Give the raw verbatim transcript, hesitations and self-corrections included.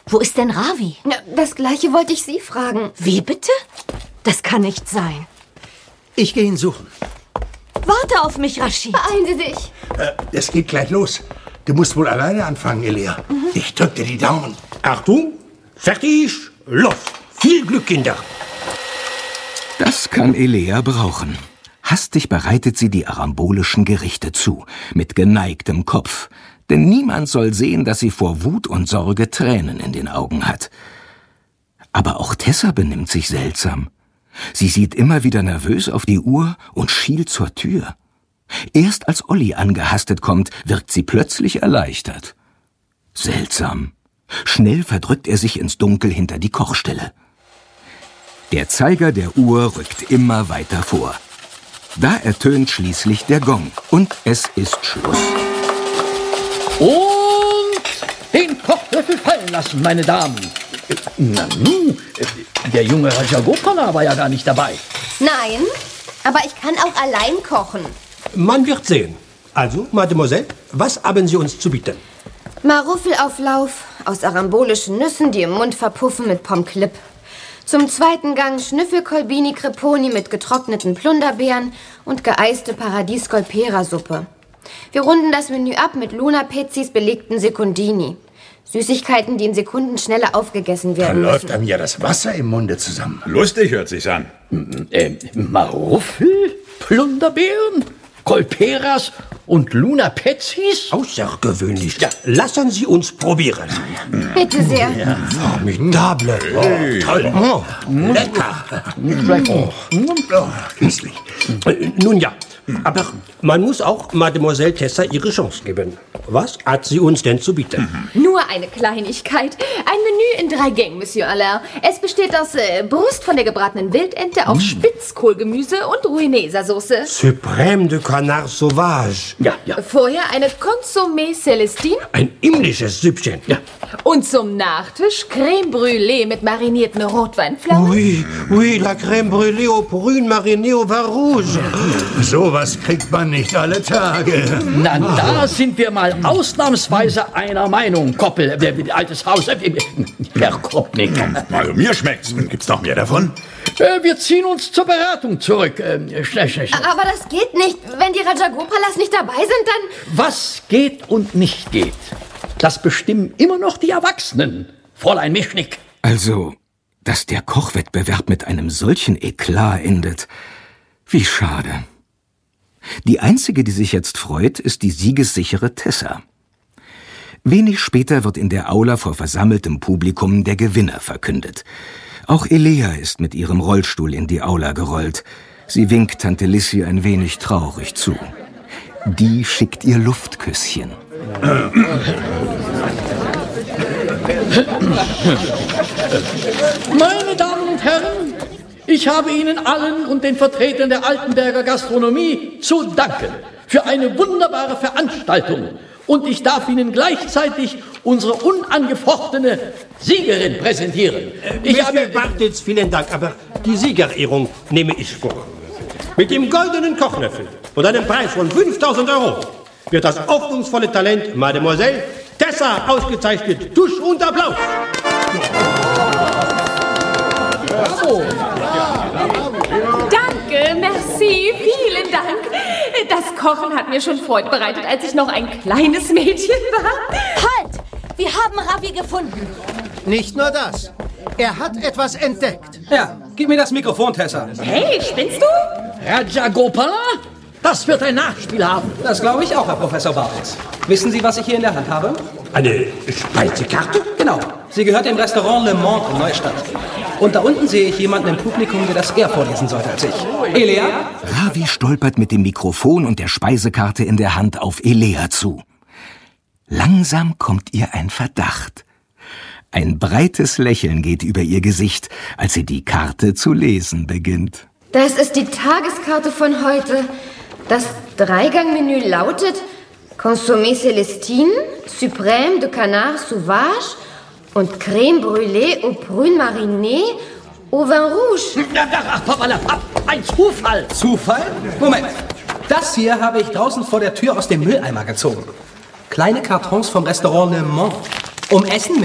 Wo ist denn Ravi? Na, das Gleiche wollte ich Sie fragen. Wie bitte? Das kann nicht sein. Ich gehe ihn suchen. Warte auf mich, Rashid. Beeilen Sie sich. Äh, es geht gleich los. Du musst wohl alleine anfangen, Elia. Mhm. Ich drück dir die Daumen. Achtung, fertig, los. Viel Glück, Kinder. Das kann Elea brauchen. Hastig bereitet sie die arambolischen Gerichte zu, mit geneigtem Kopf. Denn niemand soll sehen, dass sie vor Wut und Sorge Tränen in den Augen hat. Aber auch Tessa benimmt sich seltsam. Sie sieht immer wieder nervös auf die Uhr und schielt zur Tür. Erst als Olli angehastet kommt, wirkt sie plötzlich erleichtert. Seltsam. Schnell verdrückt er sich ins Dunkel hinter die Kochstelle. Der Zeiger der Uhr rückt immer weiter vor. Da ertönt schließlich der Gong und es ist Schluss. Und den Kochlöffel fallen lassen, meine Damen. Na nun, der junge Rajagopala war ja gar nicht dabei. Nein, aber ich kann auch allein kochen. Man wird sehen. Also, Mademoiselle, was haben Sie uns zu bieten? Maruffelauflauf aus arambolischen Nüssen, die im Mund verpuffen mit Pommes Clip. Zum zweiten Gang Schnüffelkolbini Creponi mit getrockneten Plunderbeeren und geeiste Paradies-Golpera-Suppe. Wir runden das Menü ab mit Luna Pezzis belegten Secundini. Süßigkeiten, die in Sekunden schneller aufgegessen werden Da läuft müssen. einem ja das Wasser im Munde zusammen. Lustig hört sich's an. Äh, Maruffel, Plunderbeeren, Golperas und Luna Pezzis? Außergewöhnlich. Ja, lassen Sie uns probieren. Bitte sehr. Ja. Formidable. Hey. Oh, toll. Oh, lecker. Oh, oh, köstlich. Äh, Nun ja, aber man muss auch Mademoiselle Tessa ihre Chance geben. Was hat sie uns denn zu bieten? Nur eine Kleinigkeit. Ein Menü in drei Gängen, Monsieur Alain. Es besteht aus äh, Brust von der gebratenen Wildente auf Spitzkohlgemüse und Rouineser-Soße. Suprême de Canard Sauvage. Ja, ja. Vorher eine Consommé Célestine. Ein indisches Süppchen. Ja. Und zum Nachtisch Crème Brûlée mit marinierten Rotweinpflaumen. Oui, oui, la crème brûlée au prune marinée au vin rouge. Sowas kriegt man nicht alle Tage. Na, da sind wir mal ausnahmsweise einer Meinung, Koppel, äh, altes Haus, äh, Herr Kopnik. Also mir schmeckt's. Gibt's noch mehr davon? Äh, wir ziehen uns zur Beratung zurück. Äh, schnell, schnell, schnell. Aber das geht nicht. Wenn die Rajagopalas nicht dabei sind, dann... Was geht und nicht geht, das bestimmen immer noch die Erwachsenen, Fräulein Mischnick. Also, dass der Kochwettbewerb mit einem solchen Eklat endet. Wie schade. Die einzige, die sich jetzt freut, ist die siegessichere Tessa. Wenig später wird in der Aula vor versammeltem Publikum der Gewinner verkündet. Auch Elea ist mit ihrem Rollstuhl in die Aula gerollt. Sie winkt Tante Lissy ein wenig traurig zu. Die schickt ihr Luftküsschen. Meine Damen und Herren, ich habe Ihnen allen und den Vertretern der Altenberger Gastronomie zu danken für eine wunderbare Veranstaltung. Und ich darf Ihnen gleichzeitig unsere unangefochtene Siegerin präsentieren. Ich Monsieur Bartels, vielen Dank, aber die Siegerehrung nehme ich vor. Mit dem goldenen Kochlöffel und einem Preis von fünftausend Euro wird das hoffnungsvolle Talent Mademoiselle Tessa ausgezeichnet. Tusch und Applaus. Bravo. Danke, merci, vielen Dank. Das Kochen hat mir schon Freude bereitet, als ich noch ein kleines Mädchen war. Halt! Wir haben Ravi gefunden. Nicht nur das. Er hat etwas entdeckt. Ja, gib mir das Mikrofon, Tessa. Hey, spinnst du? Rajagopala? Das wird ein Nachspiel haben. Das glaube ich auch, Herr Professor Bartels. Wissen Sie, was ich hier in der Hand habe? Eine Speisekarte? Genau. Sie gehört dem Restaurant Le Mans in Neustadt. Und da unten sehe ich jemanden im Publikum, der das eher vorlesen sollte als ich. Elea? Ravi stolpert mit dem Mikrofon und der Speisekarte in der Hand auf Elea zu. Langsam kommt ihr ein Verdacht. Ein breites Lächeln geht über ihr Gesicht, als sie die Karte zu lesen beginnt. Das ist die Tageskarte von heute. Das Dreigangmenü lautet Consommé Célestine, Suprême de Canard Sauvage und Crème Brûlée au Prune Marinée au Vin Rouge. Ach, papalapap, ein Zufall. Zufall? Moment. Das hier habe ich draußen vor der Tür aus dem Mülleimer gezogen. Kleine Kartons vom Restaurant Le Mans. Um Essen mit